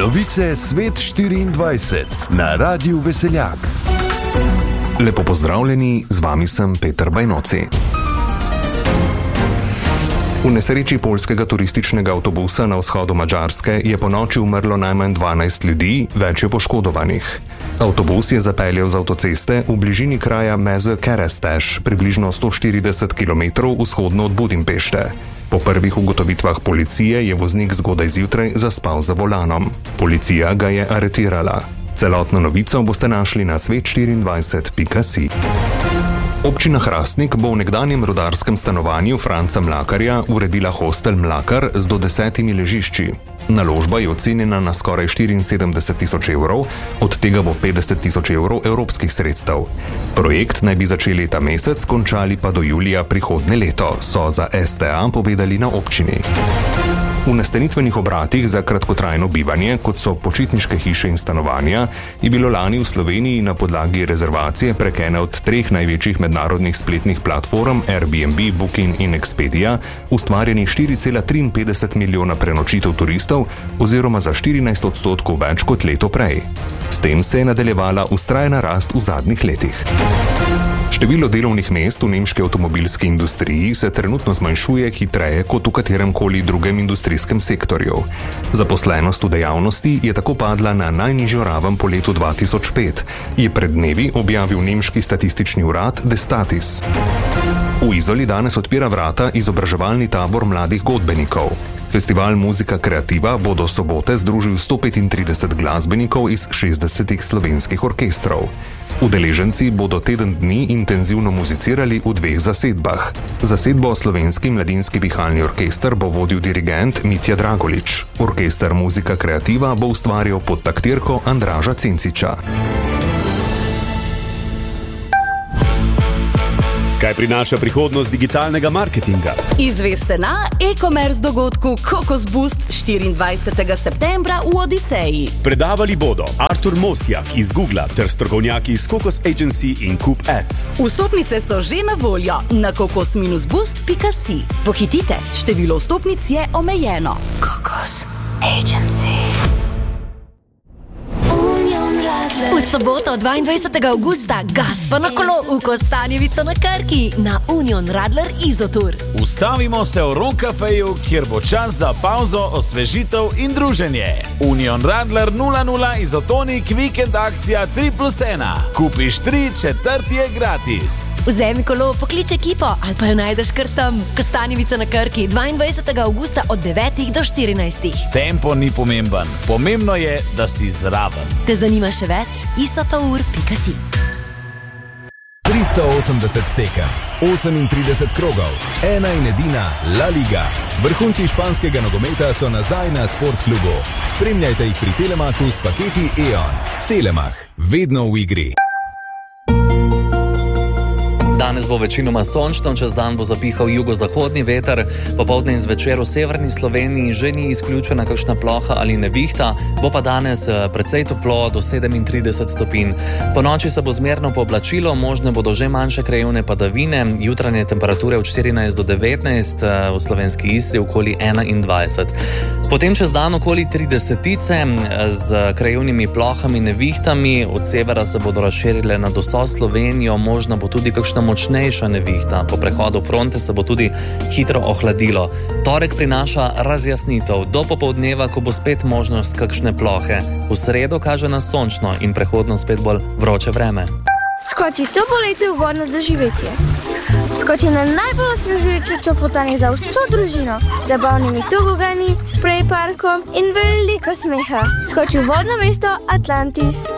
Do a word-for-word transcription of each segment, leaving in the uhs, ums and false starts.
Novice Svet štiriindvajset na Radiu Veseljak. Lepo pozdravljeni, z vami sem Peter Bajnoci. V nesreči poljskega turističnega avtobusa na vzhodu Madžarske je ponoči umrlo najmanj dvanajst ljudi, več je poškodovanih. Avtobus je zapeljal z avtoceste v bližini kraja Mezőkeresztes, približno sto štirideset kilometrov vzhodno od Budimpešte. Po prvih ugotovitvah policije je voznik zgodaj zjutraj zaspal za volanom. Policija ga je aretirala. Celotno novico boste našli na svet štiriindvajset pika si. Občina Hrastnik bo v nekdanjem rudarskem stanovanju Franca Mlakarja uredila hostel Mlakar z do desetimi ležišči. Naložba je ocenjena na skoraj štiriinsedemdeset tisoč evrov, od tega bo petdeset tisoč evrov evropskih sredstev. Projekt naj bi začeli ta mesec, končali pa do julija prihodnje leto, so za es te a povedali na občini. V nastanitvenih obratih za kratkotrajno bivanje, kot so počitniške hiše in stanovanja, je bilo lani v Sloveniji na podlagi rezervacije prek ene od treh največjih mednarodnih spletnih platform Airbnb, Booking in Expedia ustvarjenih štiri cela triinpetdeset milijona prenočitev turistov oziroma za štirinajst odstotkov več kot leto prej. S tem se je nadaljevala vztrajna rast v zadnjih letih. Število delovnih mest v nemški avtomobilski industriji se trenutno zmanjšuje hitreje kot v katerem koli drugem industrijskem sektorju. Zaposlenost v dejavnosti je tako padla na najnižjo raven po letu dva tisoč pet, je pred dnevi objavil nemški statistični urad Destatis. V Izoli danes odpira vrata izobraževalni tabor mladih godbenikov. Festival Muzika Kreativa bo do sobote združil sto petintrideset glasbenikov iz šestdesetih slovenskih orkestrov. Udeleženci bodo teden dni intenzivno muzicirali v dveh zasedbah. Zasedbo Slovenski mladinski pihalni orkester bo vodil dirigent Mitja Dragolič. Orkester Muzika Kreativa bo ustvarjal pod taktirko Andraža Cenciča. Kaj prinaša prihodnost digitalnega marketinga? Izveste na e-commerce dogodku Kokos Boost štiriindvajsetega septembra v Odiseji. Predavali bodo Artur Mosjak iz Googla ter strokovnjaki iz Kokos Agency in Coop Ads. Vstopnice so že na voljo na kokos boost pika si. Pohitite, število vstopnic je omejeno. Kokos Agency. V soboto dvaindvajsetega avgusta gas pa na kolo v Kostanjevico na Krki na Union Radler Izotur. Ustavimo se v Ron Cafeju, kjer bo čas za pauzo, osvežitev in druženje. Union Radler nula nula Izotonik vikend akcija tri plus ena. Kupiš tri, četrti je gratis. Vzemi kolo, poklič ekipo ali pa jo najdeš kar tam. Kostanjevica na Krki dvaindvajsetega avgusta od devetih do štirinajstih. Tempo ni pomemben, pomembno je, da si zraven. Te zanima še več? isotour pika si. tristo osemdeset tekem, osemintrideset krogov, ena in edina La Liga. Vrhunci španskega nogometa so nazaj na Sportklubu. Spremljajte jih pri Telemachu s paketi E O N. Telemach, vedno v igri. Danes bo večinoma sončno, čez dan bo zapihal jugozahodni veter, popoldne in zvečer v severni Sloveniji že ni izključena kakšna ploha ali nevihta, bo pa danes precej toplo do sedemintrideset stopinj. Po noči se bo zmerno pooblačilo, možne bodo že manjše krajevne padavine, jutranje temperature od štirinajst do devetnajst, v slovenski Istri okoli enaindvajset. Potem čez dan okoli tridesetice z krajevnimi plohami, nevihtami, od severa se bodo razširile nad vso Slovenijo, možna bo tudi kakšna močnejša nevihta. Po prehodu fronte se bo tudi hitro ohladilo. Torek prinaša razjasnitev do popoldneva, ko bo spet možnost kakšne plohe. V sredo kaže na sončno in prehodno spet bolj vroče vreme. Skoči to poletje v vodno doživetje. Skoči na najbolj osvežujoče čofotanje za vso družino, z zabavnimi tobogani, sprej parkom in veliko smeha. Skoči v vodno mesto Atlantis.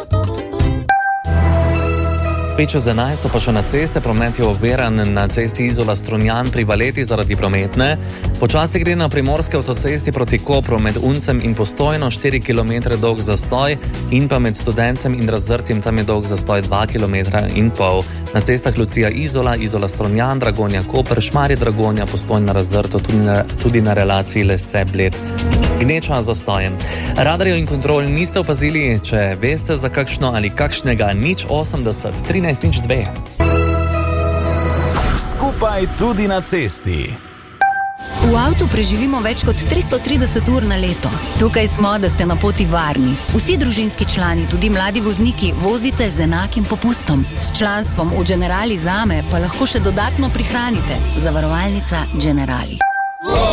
pet čez enajst pa še na ceste, promet je oviran na cesti Izola-Strunjan pri Valeti zaradi prometne. Počasi gre na primorske avtocesti proti Kopru med Uncem in Postojno, štiri kilometre dolg zastoj, in pa med Studencem in Razdrtjem, tam je dolg zastoj dva kilometra in pol. Na cestah Lucija-Izola, Izola-Strunjan, Dragonja-Koper, Šmarje-Dragonja, Postojna-Razdrto, tudi na, tudi na relaciji Lesce-Bled. Gneča zastojem. Radarjev in kontrol niste opazili, če veste za kakšno ali kakšnega nič osemdeset trinajst nič dve. Skupaj tudi na cesti. V avtu preživimo več kot tristo trideset ur na leto. Tukaj smo, da ste na poti varni. Vsi družinski člani, tudi mladi vozniki, vozite z enakim popustom. S članstvom v Generali Zame pa lahko še dodatno prihranite. Zavarovalnica Generali.